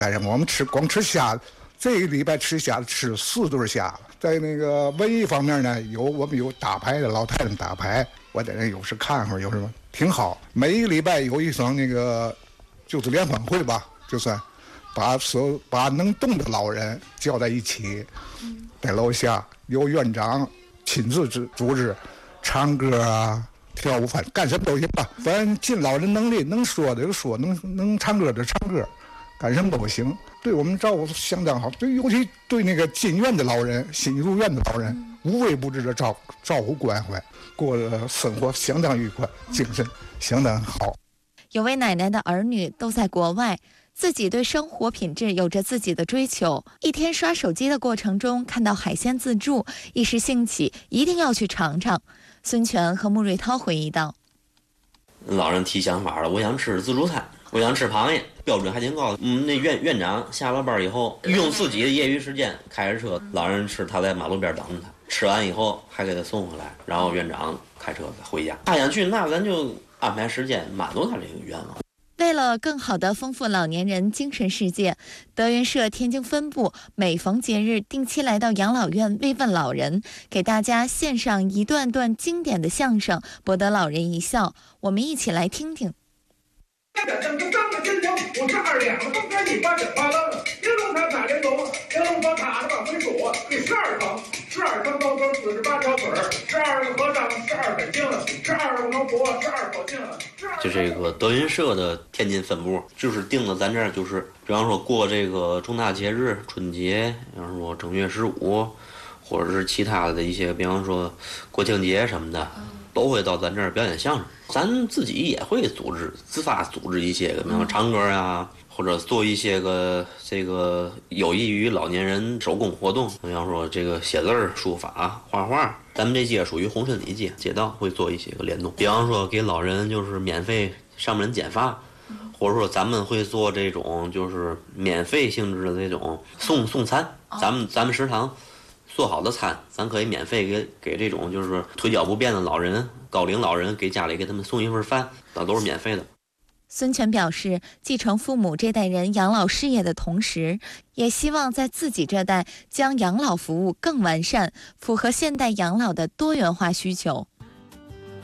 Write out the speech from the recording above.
哎呀，我们光吃虾，这个礼拜吃虾吃4顿虾了。在那个文艺方面呢，我们有打牌的老太太打牌，我在那有时看会儿，有什么挺好。每一个礼拜有一场那个就是联欢会吧，就算把能动的老人叫在一起，在楼下由院长亲自组织唱歌啊。跳舞，反正干什么都行吧，反正尽老人能力，能说的就说，能唱歌的唱歌，干什么都行。对我们照顾相当好，对，尤其对那个进院的老人、新入院的老人，无微不至的照顾关怀，过的生活相当愉快，精神相当好。 有位奶奶的儿女都在国外，自己对生活品质有着自己的追求。一天刷手机的过程中，看到海鲜自助，一时兴起，一定要去尝尝。孙权和穆瑞涛回忆道： 老人提想法了，我想吃自助餐，我想吃螃蟹，标准还挺高。那院长下了班以后，用自己的业余时间开着车，老人吃，他在马路边等着他，吃完以后还给他送回来，然后院长开车回家。他想去，那咱就安排时间满足他这个愿望。 为了更好地丰富老年人精神世界，德云社天津分部每逢节日定期来到养老院慰问老人，给大家献上一段段经典的相声，博得老人一笑。我们一起来听听。 我是2两，东边你8点8愣，玲珑塔打玲珑，玲珑塔塔着往回数，第12层高僧48条腿，12个和尚，12本经，12个能佛，12口径。 就这个德云社的天津分部，就是定了咱这儿，就是比方说过这个重大节日，春节，比方说正月15，或者是其他的一些，比方说国庆节什么的。都会到咱这儿表演相声，咱自己也会自发组织一些个，比如唱歌呀，或者做一些个这个有益于老年人手工活动，比方说这个写字儿、书法、画画。咱们这街属于红参里街，街道会做一些个联动，比方说给老人就是免费上门剪发，或者说咱们会做这种就是免费性质的这种送餐，咱们食堂。做好的餐，咱可以免费给这种就是腿脚不便的老人、高龄老人，给家里给他们送一份饭，那都是免费的。 孙权表示，继承父母这代人养老事业的同时，也希望在自己这代将养老服务更完善，符合现代养老的多元化需求。